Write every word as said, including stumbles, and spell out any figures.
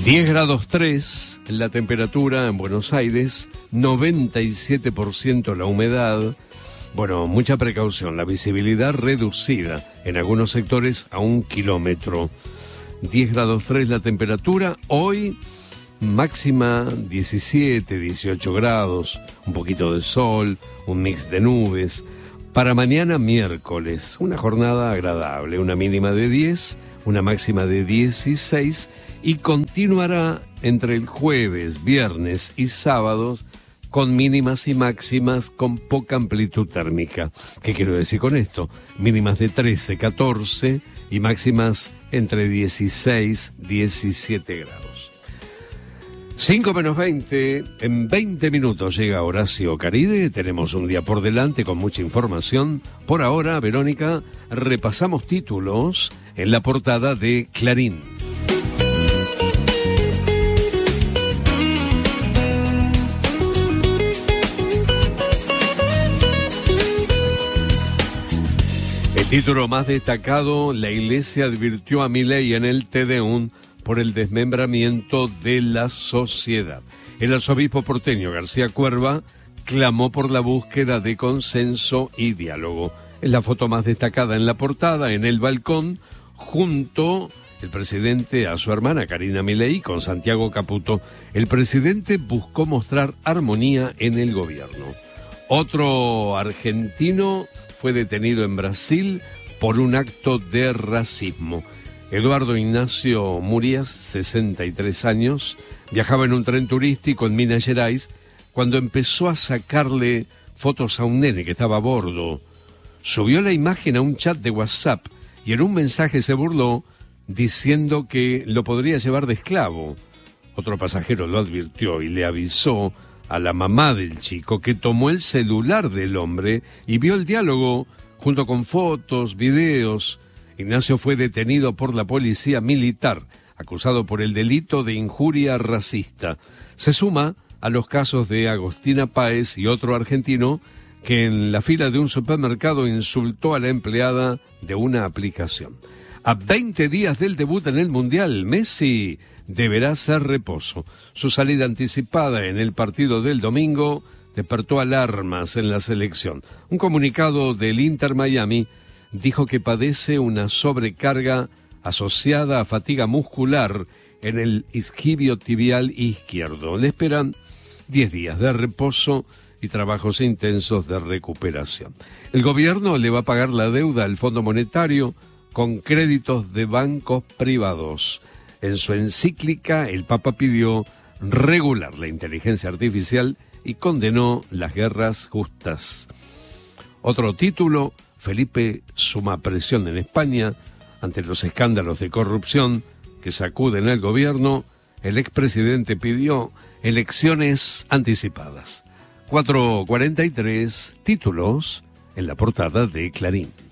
diez grados tres la temperatura en Buenos Aires, noventa y siete por ciento la humedad. Bueno, mucha precaución, la visibilidad reducida en algunos sectores a un kilómetro. diez grados tres la temperatura, hoy máxima diecisiete, dieciocho grados, un poquito de sol, un mix de nubes. Para mañana miércoles, una jornada agradable, una mínima de diez, una máxima de dieciséis y continuará entre el jueves, viernes y sábados con mínimas y máximas con poca amplitud térmica. ¿Qué quiero decir con esto? Mínimas de trece, catorce y máximas entre dieciséis, diecisiete grados. cinco menos veinte, en veinte minutos llega Horacio Caride, tenemos un día por delante con mucha información. Por ahora, Verónica, repasamos títulos en la portada de Clarín. El título más destacado, la Iglesia advirtió a Milei en el Te Deum por el desmembramiento de la sociedad. El arzobispo porteño García Cuerva clamó por la búsqueda de consenso y diálogo. Es la foto más destacada en la portada, en el balcón, junto el presidente a su hermana Karina Milei con Santiago Caputo. El presidente buscó mostrar armonía en el gobierno. Otro argentino fue detenido en Brasil por un acto de racismo. Eduardo Ignacio Murias, sesenta y tres años, viajaba en un tren turístico en Minas Gerais cuando empezó a sacarle fotos a un nene que estaba a bordo. Subió la imagen a un chat de WhatsApp y en un mensaje se burló diciendo que lo podría llevar de esclavo. Otro pasajero lo advirtió y le avisó a la mamá del chico, que tomó el celular del hombre y vio el diálogo junto con fotos, videos. Ignacio fue detenido por la policía militar, acusado por el delito de injuria racista. Se suma a los casos de Agostina Páez y otro argentino que en la fila de un supermercado insultó a la empleada de una aplicación. A veinte días del debut en el Mundial, Messi deberá hacer reposo. Su salida anticipada en el partido del domingo despertó alarmas en la selección. Un comunicado del Inter Miami dijo que padece una sobrecarga asociada a fatiga muscular en el isquio tibial izquierdo. Le esperan diez días de reposo y trabajos intensos de recuperación. El gobierno le va a pagar la deuda al Fondo Monetario con créditos de bancos privados. En su encíclica, el Papa pidió regular la inteligencia artificial y condenó las guerras justas. Otro título, Felipe suma presión en España ante los escándalos de corrupción que sacuden al gobierno. El expresidente pidió elecciones anticipadas. cuatro cuarenta y tres, títulos en la portada de Clarín.